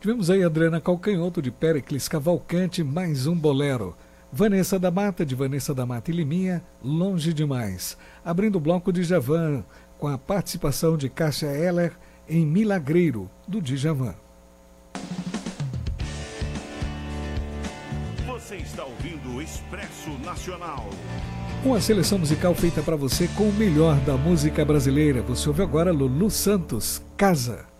Tivemos aí Adriana Calcanhoto, de Péricles Cavalcante, mais um bolero. Vanessa da Mata, de Vanessa da Mata e Liminha, Longe Demais. Abrindo o bloco de Djavan, com a participação de Cássia Eller em Milagreiro, do Djavan. Você está ouvindo o Expresso Nacional. Uma seleção musical feita para você com o melhor da música brasileira. Você ouve agora Lulu Santos, Casa.